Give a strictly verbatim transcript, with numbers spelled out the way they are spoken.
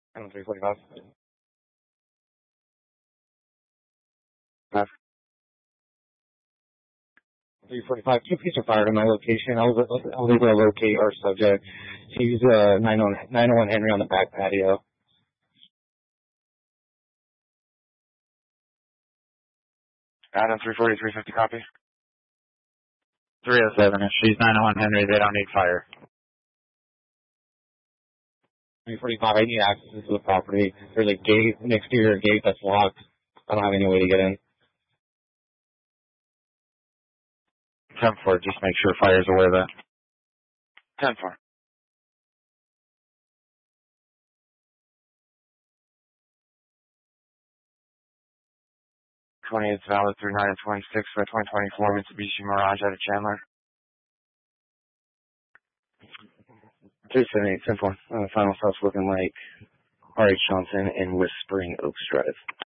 I'm three forty-five. three forty-five. Two police are fired in my location. I was, I was able to locate our subject. He's uh, nine oh one Henry on the back patio. Adam, three forty, three fifty, copy. three oh seven. If she's nine oh one Henry, they don't need fire. three forty-five. I need access to the property. There's a gate, an exterior gate that's locked. I don't have any way to get in. ten four, just make sure fire's aware of that. ten four. twenty-eight valid through nine twenty-six by twenty twenty-four Mitsubishi Mirage out of Chandler. three seventy-eight, ten four. Uh, final stops looking like R H Johnson and Whispering Oaks Drive.